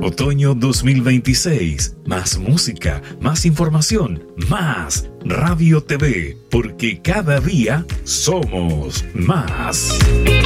Otoño 2026. Más música, más información, más Radio TV, porque cada día somos más.